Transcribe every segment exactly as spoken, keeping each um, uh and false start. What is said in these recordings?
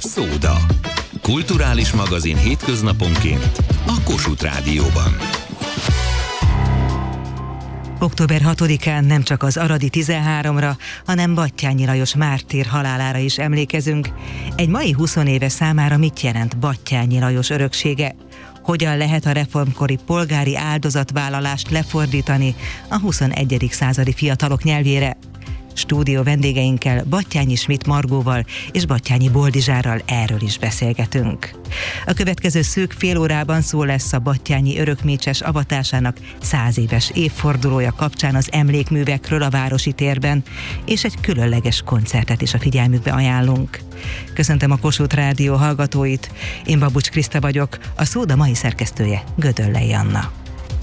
Szóda. Kulturális magazin hétköznaponként a Kossuth Rádióban. október hatodikán nem csak az aradi tizenháromra, hanem Batthyány Lajos mártír halálára is emlékezünk. Egy mai huszonéves számára mit jelent Batthyány Lajos öröksége? Hogyan lehet a reformkori polgári áldozatvállalást lefordítani a huszonegyedik századi fiatalok nyelvére? Stúdió vendégeinkkel, Batthyány Schmidt Margóval és Batthyány Boldizsárral erről is beszélgetünk. A következő szűk fél órában szó lesz a batthyányi örökmécses avatásának száz éves évfordulója kapcsán az emlékművekről a Városi térben, és egy különleges koncertet is a figyelmükbe ajánlunk. Köszöntöm a Kossuth Rádió hallgatóit, én Babucs Kriszta vagyok, a Szóda mai szerkesztője Gödöllei Anna.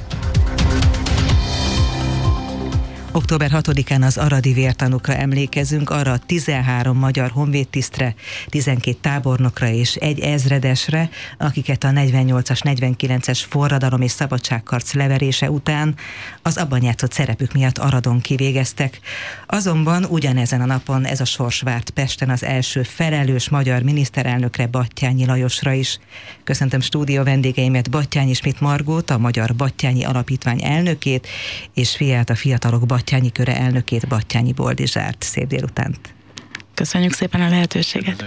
október hatodikán az aradi vértanúkra emlékezünk, arra a tizenhárom magyar honvédtisztre, tizenkét tábornokra és egy ezredesre, akiket a negyvennyolcas negyvenkilences forradalom és szabadságharc leverése után az abban játszott szerepük miatt Aradon kivégeztek. Azonban ugyanezen a napon ez a sors várt Pesten az első felelős magyar miniszterelnökre, Batthyány Lajosra is. Köszöntöm stúdió vendégeimet, Batthyány Schmidt Margót, a Magyar Batthyány Alapítvány elnökét, és fiát, a Fiatalok Batthyányi Köre elnökét, Batthyány Boldizsárt. Szép délutánt! Köszönjük szépen a lehetőséget!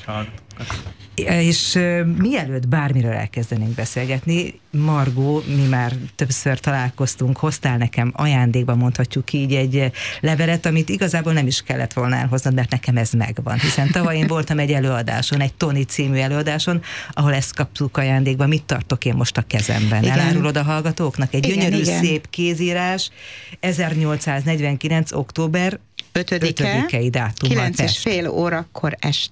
És uh, mielőtt bármiről elkezdenénk beszélgetni, Margó, mi már többször találkoztunk, hoztál nekem ajándékba, mondhatjuk így, egy levelet, amit igazából nem is kellett volna elhoznod, mert nekem ez megvan. Hiszen tavaly én voltam egy előadáson, egy Toni című előadáson, ahol ezt kaptuk ajándékba. Mit tartok én most a kezemben? Igen. Elárulod a hallgatóknak? Egy igen, gyönyörű, igen. Szép kézírás, ezernyolcszáznegyvenkilenc. október ötödikei dátummal kilenc és fél órakor este.